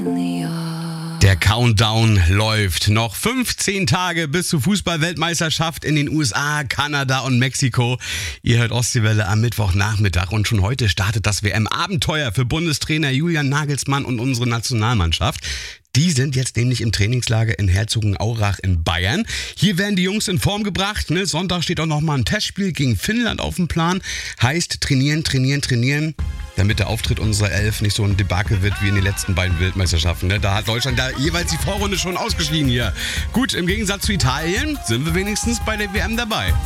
Der Countdown läuft. Noch 15 Tage bis zur Fußball-Weltmeisterschaft in den USA, Kanada und Mexiko. Ihr hört Ostseewelle am Mittwochnachmittag und schon heute startet das WM-Abenteuer für Bundestrainer Julian Nagelsmann und unsere Nationalmannschaft. Die sind jetzt nämlich im Trainingslager in Herzogenaurach in Bayern. Hier werden die Jungs in Form gebracht. Ne? Sonntag steht auch nochmal ein Testspiel gegen Finnland auf dem Plan. Heißt trainieren, damit der Auftritt unserer Elf nicht so ein Debakel wird wie in den letzten beiden Weltmeisterschaften. Ne? Da hat Deutschland da jeweils die Vorrunde schon ausgeschieden hier. Gut, im Gegensatz zu Italien sind wir wenigstens bei der WM dabei.